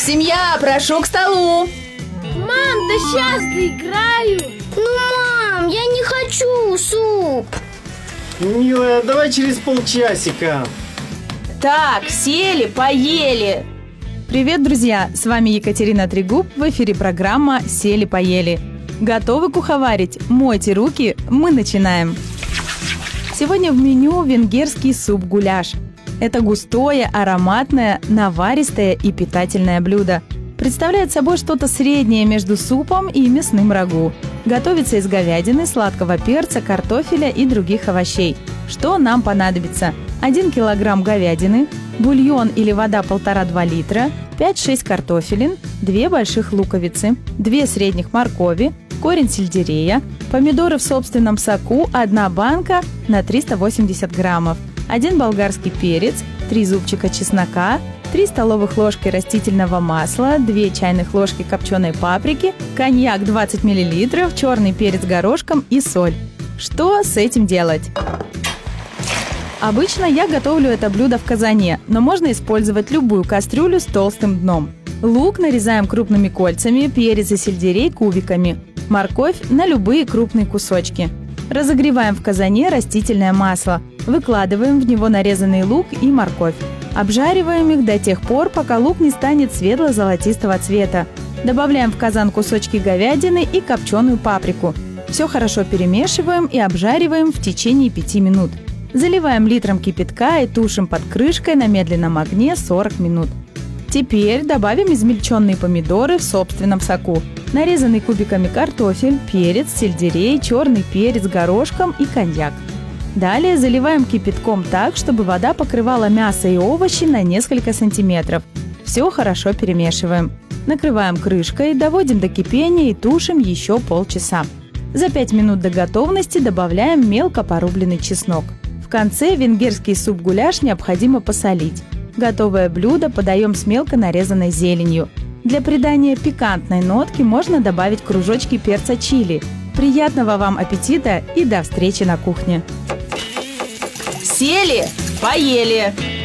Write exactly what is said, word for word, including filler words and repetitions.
Семья, прошу к столу. Мам, да сейчас доиграю. Ну, мам, я не хочу суп. Милая, давай через полчасика. Так, сели, поели. Привет, друзья! С вами Екатерина Трегуб. В эфире программа «Сели-поели». Готовы куховарить? Мойте руки, мы начинаем. Сегодня в меню венгерский суп-гуляш. Это густое, ароматное, наваристое и питательное блюдо. Представляет собой что-то среднее между супом и мясным рагу. Готовится из говядины, сладкого перца, картофеля и других овощей. Что нам понадобится? один килограмм говядины, бульон или вода полтора-два литра, пять-шесть картофелин, две больших луковицы, две средних моркови, корень сельдерея, помидоры в собственном соку, одна банка на триста восемьдесят граммов, один болгарский перец, три зубчика чеснока, три столовых ложки растительного масла, две чайных ложки копченой паприки, коньяк двадцать миллилитров, черный перец горошком и соль. Что с этим делать? Обычно я готовлю это блюдо в казане, но можно использовать любую кастрюлю с толстым дном. Лук нарезаем крупными кольцами, перец и сельдерей кубиками. Морковь на любые крупные кусочки. Разогреваем в казане растительное масло. Выкладываем в него нарезанный лук и морковь. Обжариваем их до тех пор, пока лук не станет светло-золотистого цвета. Добавляем в казан кусочки говядины и копченую паприку. Все хорошо перемешиваем и обжариваем в течение пяти минут. Заливаем литром кипятка и тушим под крышкой на медленном огне сорок минут. Теперь добавим измельченные помидоры в собственном соку, нарезанный кубиками картофель, перец, сельдерей, черный перец горошком и коньяк. Далее заливаем кипятком так, чтобы вода покрывала мясо и овощи на несколько сантиметров. Все хорошо перемешиваем. Накрываем крышкой, доводим до кипения и тушим еще полчаса. За пять минут до готовности добавляем мелко порубленный чеснок. В конце венгерский суп-гуляш необходимо посолить. Готовое блюдо подаем с мелко нарезанной зеленью. Для придания пикантной нотки можно добавить кружочки перца чили. Приятного вам аппетита и до встречи на кухне! Сели, поели.